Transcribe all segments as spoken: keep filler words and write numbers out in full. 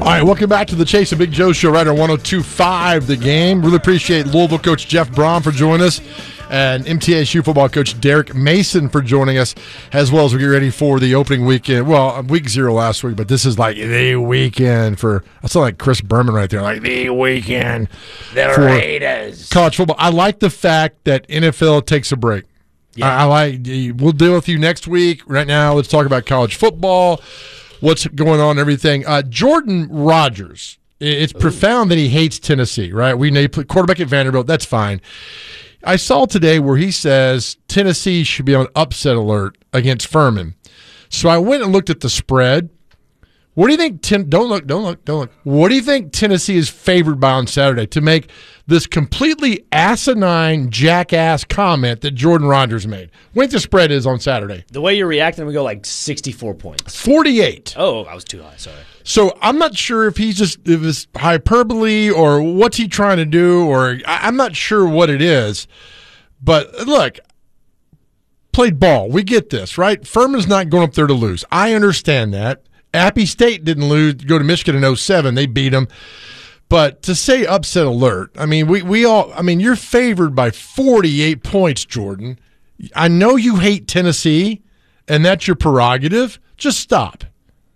All right, welcome back to the Chase and Big Joe Show right on one oh two point five The Game. Really appreciate Louisville coach Jeff Braun for joining us and M T S U football coach Derek Mason for joining us, as well as we get ready for the opening weekend. Well, week zero last week, but this is like the weekend for – I sound like Chris Berman right there, like the weekend. The Raiders. College football. I like the fact that N F L takes a break. Yeah. I, I like – we'll deal with you next week. Right now, let's talk about college football. What's going on and everything. Uh, Jordan Rodgers, it's Ooh. profound that he hates Tennessee, right? We know he played quarterback at Vanderbilt. That's fine. I saw today where he says Tennessee should be on upset alert against Furman. So I went and looked at the spread. What do you think? Ten, don't look, don't look, don't look. What do you think Tennessee is favored by on Saturday to make this completely asinine, jackass comment that Jordan Rodgers made? What do you think the spread is on Saturday? The way you're reacting, we go like sixty-four points. forty-eight. Oh, I was too high. Sorry. So I'm not sure if he's just if it's hyperbole or what's he trying to do, or I, I'm not sure what it is. But look, played ball. We get this, right? Furman's not going up there to lose. I understand that. Appy State didn't lose, go to Michigan in oh seven. They beat them. But to say upset alert, I mean, we, we all, I mean, you're favored by forty-eight points, Jordan. I know you hate Tennessee, and that's your prerogative. Just stop.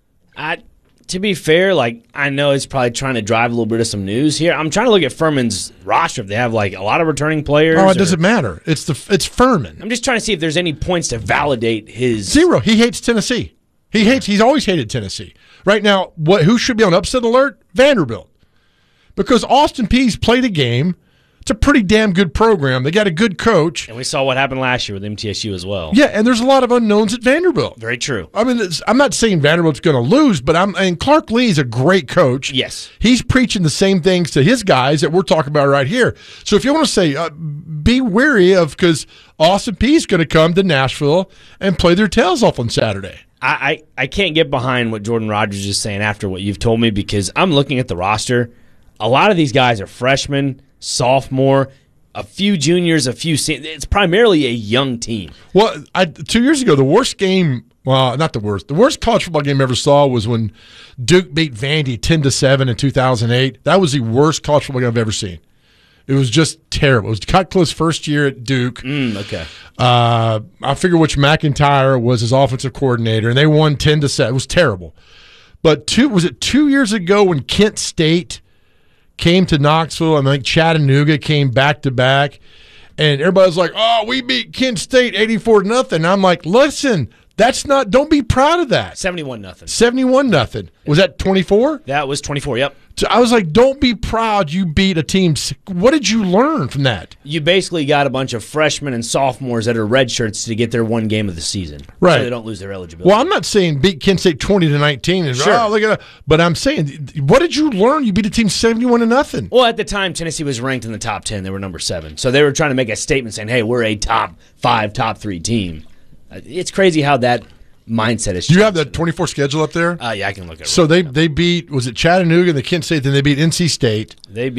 I, to be fair, like, I know it's probably trying to drive a little bit of some news here. I'm trying to look at Furman's roster. If they have, like, a lot of returning players. Oh, it or, doesn't matter. It's the it's Furman. I'm just trying to see if there's any points to validate his. Zero. He hates Tennessee. He hates. He's always hated Tennessee. Right now, what? Who should be on upset alert? Vanderbilt, because Austin Peay's played a game. It's a pretty damn good program. They got a good coach, and we saw what happened last year with M T S U as well. Yeah, and there's a lot of unknowns at Vanderbilt. Very true. I mean, it's, I'm not saying Vanderbilt's going to lose, but I'm. And Clark Lee's a great coach. Yes, he's preaching the same things to his guys that we're talking about right here. So if you want to say, uh, be wary of because Austin Peay's going to come to Nashville and play their tails off on Saturday. I, I, I can't get behind what Jordan Rodgers is saying after what you've told me because I'm looking at the roster. A lot of these guys are freshmen, sophomore, a few juniors, a few seniors. It's primarily a young team. Well, I, two years ago, the worst game, well, not the worst, the worst college football game I ever saw was when Duke beat Vandy ten to seven in two thousand eight. That was the worst college football game I've ever seen. It was just terrible. It was Cutcliffe's first year at Duke. Mm, okay. Uh, I figure which McIntyre was his offensive coordinator, and they won ten to seven. It was terrible. But two was it two years ago when Kent State came to Knoxville, and I think Chattanooga came back to back, and everybody's like, "Oh, we beat Kent State eighty-four to nothing." I'm like, "Listen, that's not. Don't be proud of that." Seventy-one nothing. Seventy-one nothing. Was that twenty-four? That was twenty-four. Yep. So I was like, don't be proud you beat a team. What did you learn from that? You basically got a bunch of freshmen and sophomores that are red shirts to get their one game of the season. Right. So they don't lose their eligibility. Well, I'm not saying beat Kent State twenty to nineteen. And, sure. Oh, look at that. But I'm saying, what did you learn? You beat a team seventy-one to nothing. Well, at the time, Tennessee was ranked in the top ten. They were number seven. So they were trying to make a statement saying, hey, we're a top five, top three team. It's crazy how that mindset is. Do you have that twenty-four schedule up there? Uh, yeah, I can look at it. So right they now. they beat, was it Chattanooga and the Kent State, then they beat N C State. They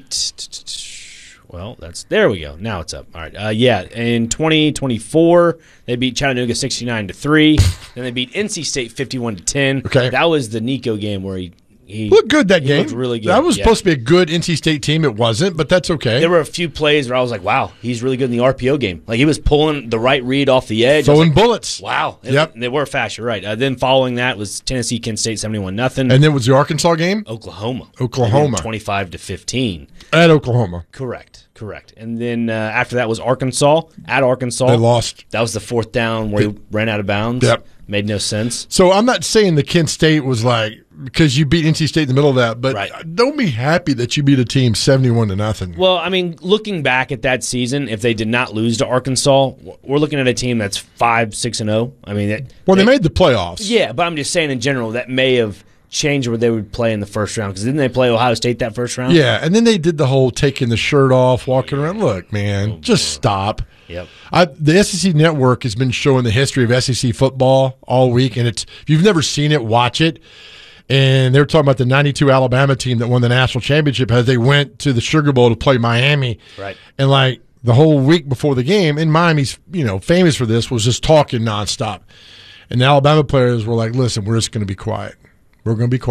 beat, well, that's, there we go. Now it's up. All right. Uh, yeah, in twenty twenty-four, they beat Chattanooga sixty-nine to three. Then they beat N C State fifty-one to ten. Okay. That was the Nico game where he He looked good that he game. Looked really good. That was yeah. supposed to be a good N C State team. It wasn't, but that's okay. There were a few plays where I was like, wow, he's really good in the R P O game. Like, he was pulling the right read off the edge. Throwing like, bullets. Wow. Yep. They, they were fast, you're right. Uh, then following that was Tennessee, Kent State, seventy-one nothing. And then was the Arkansas game? Oklahoma. Oklahoma. twenty-five to fifteen. At Oklahoma. Correct. Correct. And then uh, after that was Arkansas. At Arkansas. They lost. That was the fourth down where he ran out of bounds. Yep. Made no sense. So I'm not saying the Kent State was like, because you beat N C State in the middle of that, but right. don't be happy that you beat a team seventy-one to nothing. Well, I mean, looking back at that season, if they did not lose to Arkansas, we're looking at a team that's five, six, and zero. I mean, it, well, they, they made the playoffs. Yeah, but I'm just saying in general that may have changed where they would play in the first round, because didn't they play Ohio State that first round? Yeah, and then they did the whole taking the shirt off, walking around. Look, man, oh, just boy. stop. Yep. I, the S E C Network has been showing the history of S E C football all week, and it's if you've never seen it, watch it. And they were talking about the ninety-two Alabama team that won the national championship as they went to the Sugar Bowl to play Miami. Right. And like the whole week before the game, and Miami's you know famous for this, was just talking nonstop. And the Alabama players were like, "Listen, we're just going to be quiet. We're going to be quiet."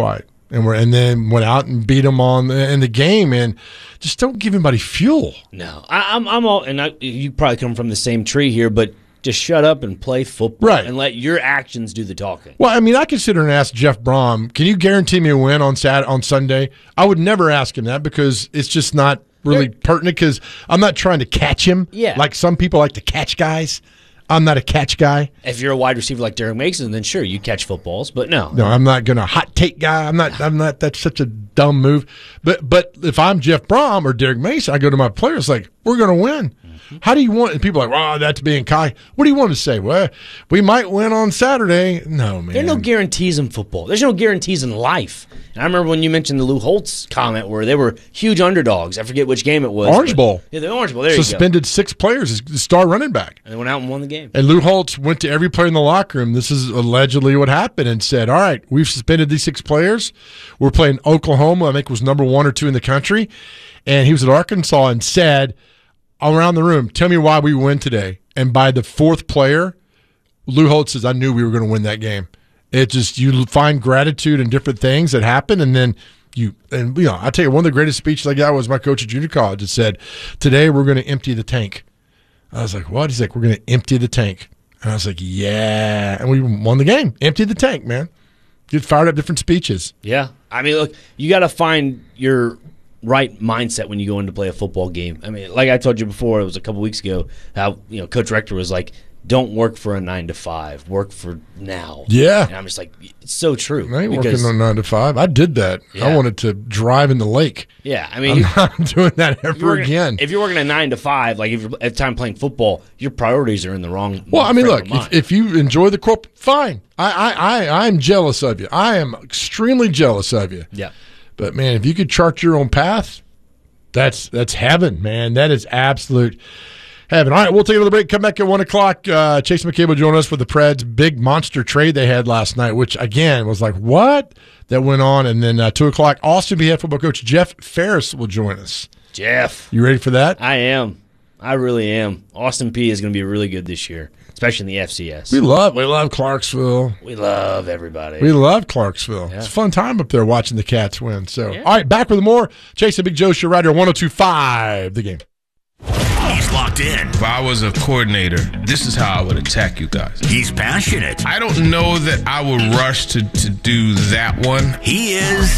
and we're and then went out and beat them on the, in the game, and just don't give anybody fuel. No, I, I'm I'm all, and I, you probably come from the same tree here, but just shut up and play football, right, and let your actions do the talking. Well, I mean, I consider and ask Jeff Brom, can you guarantee me a win on Sat on Sunday? I would never ask him that because it's just not really They're, pertinent. Because I'm not trying to catch him, yeah, like some people like to catch guys. I'm not a catch guy. If you're a wide receiver like Derek Mason, then sure, you catch footballs, but no. No, I'm not going to hot take guy. I'm not I'm not that's such a dumb move. But but if I'm Jeff Brom or Derek Mason, I go to my players like, we're going to win. Mm-hmm. How do you want, and people are like, well, that's being cocky. What do you want to say? Well, we might win on Saturday. No, man. There are no guarantees in football. There's no guarantees in life. And I remember when you mentioned the Lou Holtz comment where they were huge underdogs. I forget which game it was. Orange Bowl. Yeah, the Orange Bowl. There Suspended you go. six players, his star running back. And they went out and won the game. And Lou Holtz went to every player in the locker room. This is allegedly what happened, and said, all right, we've suspended these six players. We're playing Oklahoma, I think was number one or two in the country. And he was at Arkansas and said, around the room, tell me why we win today. And by the fourth player, Lou Holtz says, I knew we were going to win that game. It just, you find gratitude in different things that happen, and then you, and you know, I tell you, one of the greatest speeches I got was my coach at junior college that said, today we're going to empty the tank. I was like, what? He's like, we're going to empty the tank. And I was like, yeah. And we won the game. Emptied the tank, man. You fired up different speeches. Yeah. I mean, look, you got to find your right mindset when you go in to play a football game. I mean, like I told you before, it was a couple weeks ago, how, you know, Coach Rector was like, don't work for a nine to five. Work for now. Yeah. And I'm just like, it's so true. I ain't because, working on nine to five. I did that. Yeah. I wanted to drive in the lake. Yeah. I mean, I'm not doing that ever working, again. If you're working a nine to five, like if you're at time playing football, your priorities are in the wrong. Well, I mean, look, if, if you enjoy the corp, fine. I, I, I, I'm jealous of you. I am extremely jealous of you. Yeah. But man, if you could chart your own path, that's that's heaven, man. That is absolute heaven. All right, we'll take another break. Come back at one o'clock. Uh, Chase McCabe will join us for the Preds' big monster trade they had last night, which, again, was like, what? That went on. And then uh, two o'clock, Austin Peay head football coach Jeff Ferris will join us. Jeff. You ready for that? I am. I really am. Austin Peay is going to be really good this year, especially in the F C S. We love we love Clarksville. We love everybody. We love Clarksville. Yeah. It's a fun time up there watching the Cats win. So, yeah. All right, back with more. Chase and Big Joe show right here, one oh two point five, The Game. He's locked in. If I was a coordinator, this is how I would attack you guys. He's passionate. I don't know that I would rush to, to do that one. He is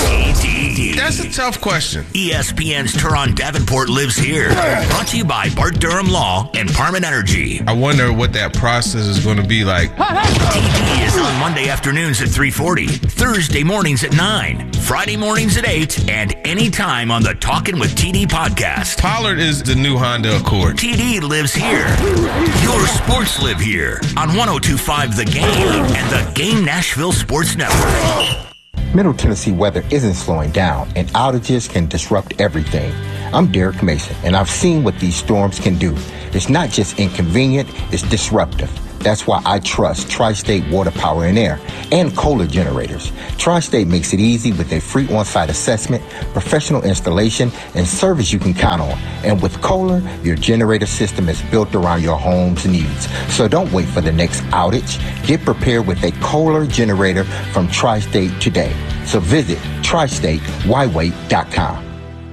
T D. That's a tough question. E S P N's Teron Davenport lives here. Brought to you by Bart Durham Law and Parman Energy. I wonder what that process is going to be like. T D is on Monday afternoons at three forty, Thursday mornings at nine, Friday mornings at eight, and anytime on the Talkin' with T D podcast. Pollard is the new Honda Accord. T D lives here. Your sports live here on one oh two point five The Game and the Game Nashville Sports Network. Middle Tennessee weather isn't slowing down, and outages can disrupt everything. I'm Derek Mason, and I've seen what these storms can do. It's not just inconvenient, it's disruptive. That's why I trust Tri-State Water Power and Air and Kohler generators. Tri-State makes it easy with a free on-site assessment, professional installation, and service you can count on. And with Kohler, your generator system is built around your home's needs. So don't wait for the next outage. Get prepared with a Kohler generator from Tri-State today. So visit tri state y wait dot com.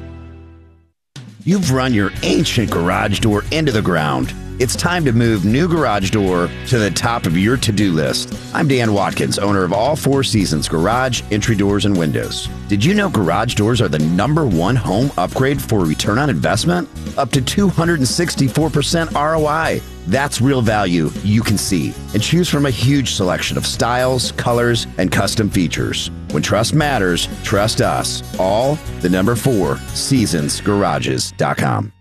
You've run your ancient garage door into the ground. It's time to move new garage door to the top of your to-do list. I'm Dan Watkins, owner of All Four Seasons Garage, Entry Doors, and Windows. Did you know garage doors are the number one home upgrade for return on investment? Up to two hundred sixty-four percent R O I. That's real value you can see. And choose from a huge selection of styles, colors, and custom features. When trust matters, trust us. All the number four seasons garages dot com.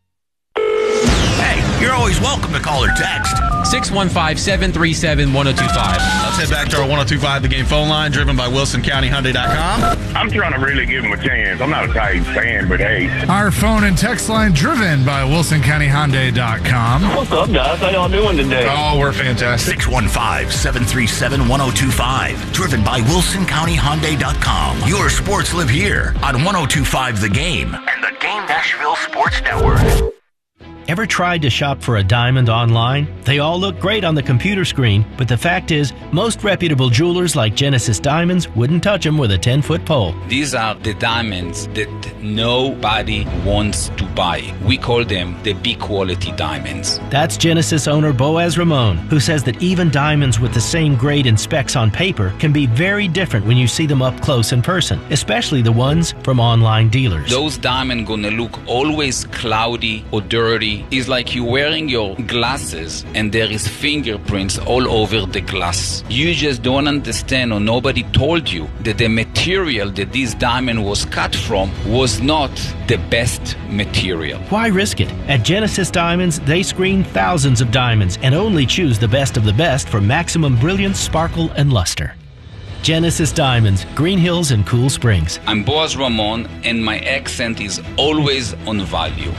You're always welcome to call or text. six one five, seven three seven, one oh two five. Let's head back to our one oh two point five The Game phone line, driven by Wilson County Hyundai dot com. I'm trying to really give him a chance. I'm not a Titans fan, but hey. Our phone and text line, driven by Wilson County Hyundai dot com. What's up, guys? How y'all doing today? Oh, we're fantastic. six one five, seven three seven, one oh two five. Driven by Wilson County Hyundai dot com. Your sports live here on one oh two point five The Game and the Game Nashville Sports Network. Ever tried to shop for a diamond online? They all look great on the computer screen, but the fact is, most reputable jewelers like Genesis Diamonds wouldn't touch them with a ten-foot pole. These are the diamonds that nobody wants to buy. We call them the B-quality diamonds. That's Genesis owner Boaz Ramon, who says that even diamonds with the same grade and specs on paper can be very different when you see them up close in person, especially the ones from online dealers. Those diamonds gonna look always cloudy or dirty. It's like you're wearing your glasses and there is fingerprints all over the glass. You just don't understand, or nobody told you that the material that this diamond was cut from was not the best material. Why risk it? At Genesis Diamonds, they screen thousands of diamonds and only choose the best of the best for maximum brilliance, sparkle, and luster. Genesis Diamonds, Green Hills and Cool Springs. I'm Boaz Ramon, and my accent is always on value.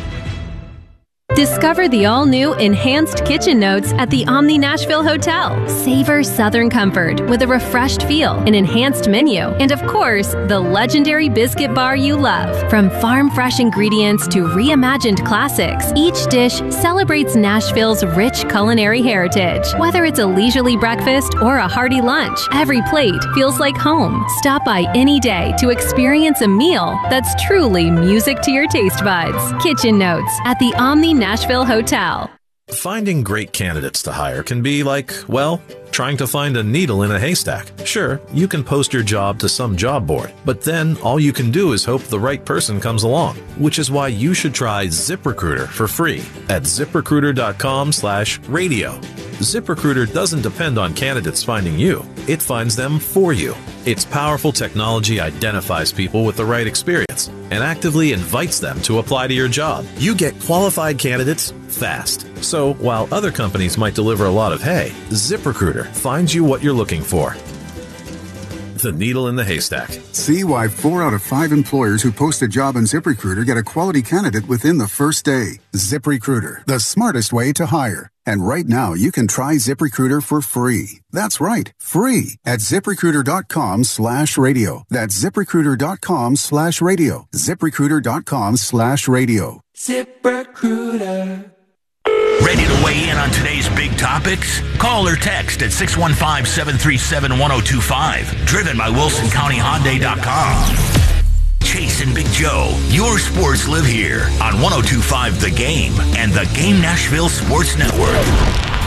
Discover the all-new Enhanced Kitchen Notes at the Omni Nashville Hotel. Savor Southern comfort with a refreshed feel, an enhanced menu, and of course, the legendary biscuit bar you love. From farm-fresh ingredients to reimagined classics, each dish celebrates Nashville's rich culinary heritage. Whether it's a leisurely breakfast or a hearty lunch, every plate feels like home. Stop by any day to experience a meal that's truly music to your taste buds. Kitchen Notes at the Omni Nashville Hotel. Finding great candidates to hire can be like, well, trying to find a needle in a haystack. Sure, you can post your job to some job board, but then all you can do is hope the right person comes along, which is why you should try ZipRecruiter for free at ZipRecruiter.com slash radio. ZipRecruiter doesn't depend on candidates finding you. It finds them for you. Its powerful technology identifies people with the right experience and actively invites them to apply to your job. You get qualified candidates fast. So while other companies might deliver a lot of hay, ZipRecruiter finds you what you're looking for. The needle in the haystack. See why four out of five employers who post a job on ZipRecruiter get a quality candidate within the first day. ZipRecruiter, the smartest way to hire. And right now, you can try ZipRecruiter for free. That's right, free at ZipRecruiter.com slash radio. That's ZipRecruiter.com slash radio. ZipRecruiter.com slash radio. ZipRecruiter. Ready to weigh in on today's big topics? Call or text at six one five, seven three seven, one oh two five. Driven by Wilson County Hyundai dot com. Chase and Big Joe, your sports live here on one oh two point five The Game and the Game Nashville Sports Network.